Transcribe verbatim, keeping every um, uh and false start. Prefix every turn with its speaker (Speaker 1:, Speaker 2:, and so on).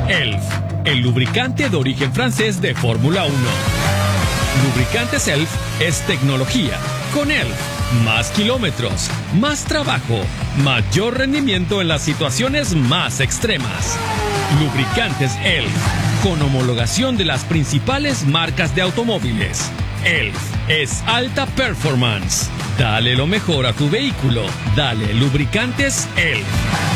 Speaker 1: Elf, el lubricante de origen francés de Fórmula uno. Lubricantes Elf es tecnología. Con Elf, más kilómetros, más trabajo, mayor rendimiento en las situaciones más extremas. Lubricantes Elf, con homologación de las principales marcas de automóviles. Elf es alta performance. Dale lo mejor a tu vehículo. Dale lubricantes Elf.